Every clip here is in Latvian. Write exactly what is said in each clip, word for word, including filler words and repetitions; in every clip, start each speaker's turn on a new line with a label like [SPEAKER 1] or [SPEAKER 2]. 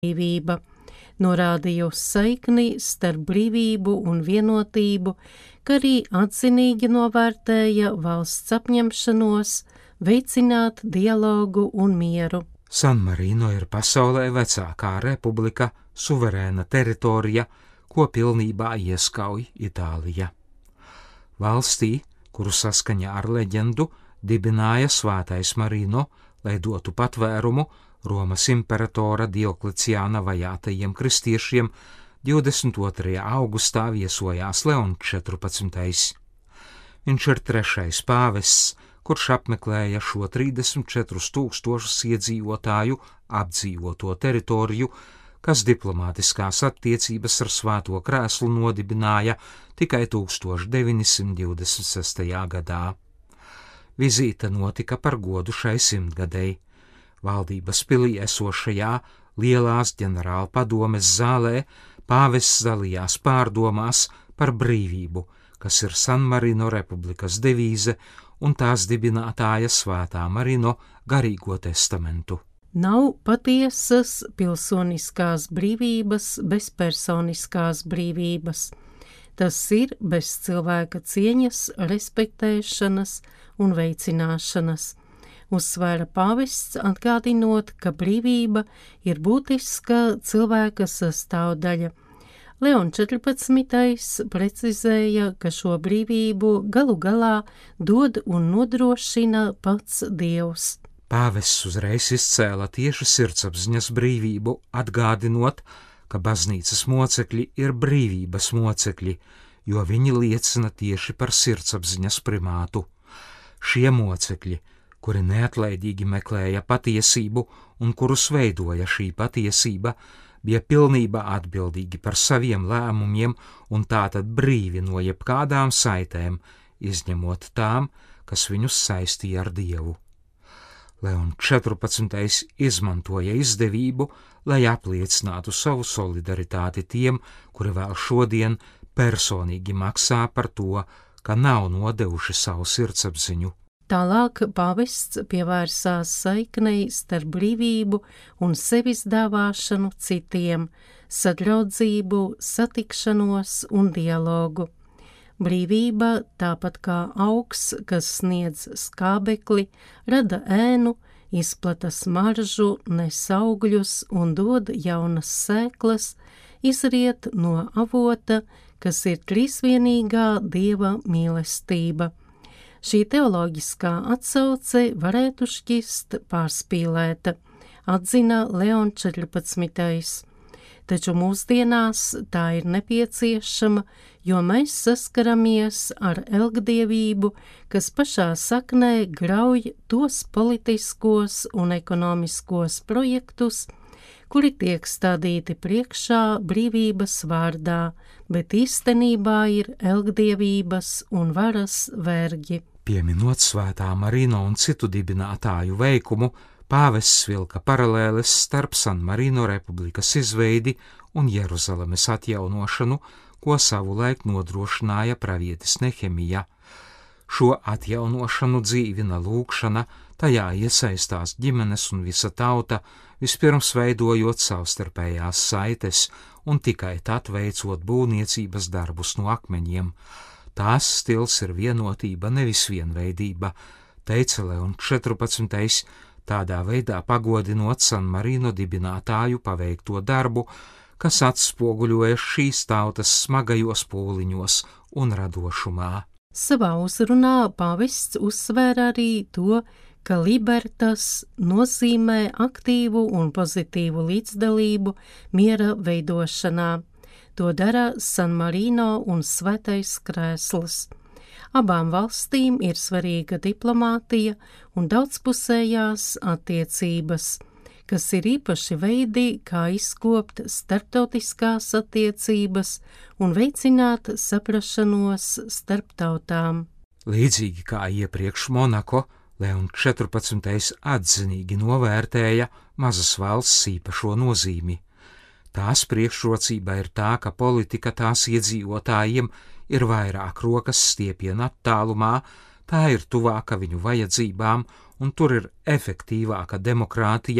[SPEAKER 1] brīvība, norādīja uz saikni starp brīvību un vienotību, kā arī atzinīgi novērtēja valsts apņemšanos veicināt dialogu un mieru.
[SPEAKER 2] San Marino ir pasaulē vecākā republika, suverēna teritorija, ko pilnībā ieskauj Itālija. Valstī, kuru saskaņā ar leģendu dibināja svētais Marino, lai dotu patvērumu Romas imperatora Diokleciāna vajātajiem kristiešiem, divdesmit otrajā augustā viesojās Leons četrpadsmitais. Viņš ir trešais pāvests, kurš apmeklēja šo trīsdesmit četrus tūkstošus iedzīvotāju apdzīvoto teritoriju, kas diplomātiskās attiecības ar Svēto krēslu nodibināja tikai tūkstoš deviņsimt divdesmit sestajā gadā. Vizīte notika par godu šai simtgadei. Valdības pilī esošajā lielās ģenerāla padomes zālē pāvests dalījās pārdomās par brīvību, kas ir San Marino republikas devīze un tās dibinātāja Svētā Marino garīgo testamentu.
[SPEAKER 1] Nav patiesas pilsoniskās brīvības bez personiskās brīvības. Tas ir bez cilvēka cieņas, respektēšanas un veicināšanas. Uzsvēra pāvests, atgādinot, ka brīvība ir būtiska cilvēka sastāvdaļa. Leons četrpadsmitais precizēja, ka šo brīvību galu galā dod un nodrošina pats Dievs.
[SPEAKER 2] Pāvests uzreiz izcēla tieši sirdsapziņas brīvību, atgādinot, ka baznīcas mocekļi ir brīvības mocekļi, jo viņi liecina tieši par sirdsapziņas primātu. Šie mocekļi, kuri neatlaidīgi meklēja patiesību un kurus veidoja šī patiesība, bija pilnībā atbildīgi par saviem lēmumiem un tātad brīvi no jebkādām saitēm, izņemot tām, kas viņus saistīja ar Dievu. Leons četrpadsmitais izmantoja izdevību, lai apliecinātu savu solidaritāti tiem, kuri vēl šodien personīgi maksā par to, ka nav nodevuši savu sirdsapziņu.
[SPEAKER 1] Tālāk pāvests pievērsās saiknei starp brīvību un sevis dāvāšanu citiem, sadraudzību, satikšanos un dialogu. Brīvība, tāpat kā augs, kas sniedz skābekli, rada ēnu, izplata smaržu, nes augļus un dod jaunas sēklas, izriet no avota, kas ir trīsvienīgā Dieva mīlestība. Šī teoloģiskā atsauce varētu šķist pārspīlēta, atzina Leons četrpadsmitais. Taču mūsdienās tā ir nepieciešama, jo mēs saskaramies ar elgdievību, kas pašā saknē grauj tos politiskos un ekonomiskos projektus, kuri tiek stādīti priekšā brīvības vārdā, bet īstenībā ir elgdievības un varas vergi.
[SPEAKER 2] Pieminot Svētā Marino un citu dibinātāju veikumu, pāvests vilka paralēles starp San Marino republikas izveidi un Jeruzalemes atjaunošanu, ko savulaik nodrošināja pravietis Nehemija. Šo atjaunošanu dzīvina lūgšana, tajā iesaistās ģimenes un visa tauta, vispirms veidojot savstarpējās saites un tikai tad veicot būvniecības darbus no akmeņiem. Tās stils ir vienotība, nevis vienveidība, teica Leons četrpadsmitais, tādā veidā pagodinot San Marino dibinātāju paveikto darbu, kas atspoguļojas šīs tautas smagajos pūliņos un radošumā.
[SPEAKER 1] Savā uzrunā pāvests uzsvēra arī to, ka libertas nozīmē aktīvu un pozitīvu līdzdalību miera veidošanā. To dara San Marino un Svētais krēsls. Abām valstīm ir svarīga diplomātija un daudzpusējās attiecības, kas ir īpaši veidi, kā izkopt starptautiskās attiecības un veicināt saprašanos starp tautām.
[SPEAKER 2] Līdzīgi kā iepriekš Monako, Leons četrpadsmitais atzinīgi novērtēja mazas valsts īpašo nozīmi. Tās priekšrocība ir tā, ka politika tās iedzīvotājiem ir vairāk rokas stiepiena attālumā, tā ir tuvāka viņu vajadzībām un tur ir efektīvāka demokrātija,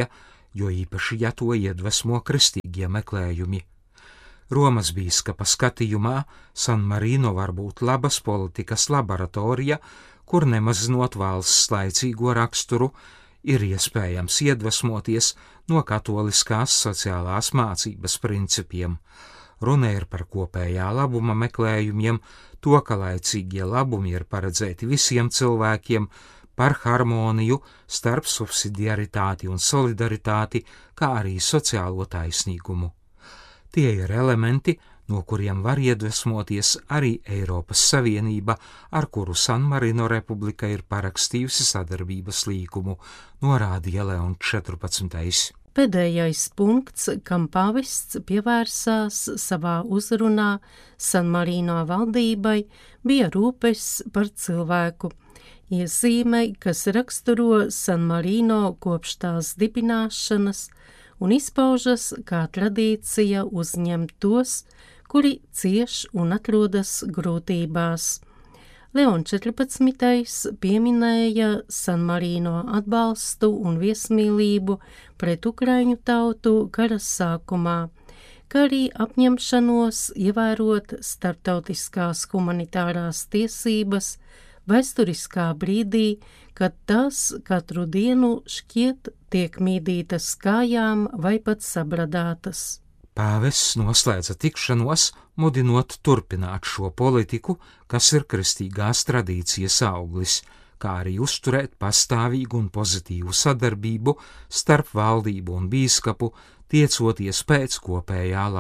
[SPEAKER 2] jo īpaši, ja to iedvesmo kristīgie meklējumi. Romas bīskapa skatījumā San Marino var būt labas politikas laboratorija, kur nemazinot valsts laicīgo raksturu, ir iespējams iedvesmoties no katoliskās sociālās mācības principiem. Runa ir par kopējā labuma meklējumiem, to, ka laicīgie labumi ir paredzēti visiem cilvēkiem, par harmoniju starp subsidiaritāti un solidaritāti, kā arī sociālo taisnīgumu. Tie ir elementi, no kuriem var iedvesmoties arī Eiropas Savienība, ar kuru San Marino republika ir parakstījusi sadarbības līgumu, norādīja Leons četrpadsmitais.
[SPEAKER 1] Pēdējais punkts, kam pavests pievērsās savā uzrunā San Marino valdībai, bija rūpes par cilvēku. Iezīme, kas raksturo San Marino kopš tās dibināšanas un izpaužas kā tradīcija uzņemt tos, kuri cieš un atrodas grūtībās. Leons četrpadsmitais pieminēja San Marino atbalstu un viesmīlību pret Ukraiņu tautu kara sākumā, kā arī apņemšanos ievērot starptautiskās humanitārās tiesības vēsturiskā brīdī, kad tas katru dienu šķiet tiek mīdītas kājām vai pat sabradātas.
[SPEAKER 2] Pāvests noslēdza tikšanos, mudinot turpināt šo politiku, kas ir kristīgās tradīcijas auglis, kā arī uzturēt pastāvīgu un pozitīvu sadarbību starp valdību un bīskapu, tiecoties pēc kopējā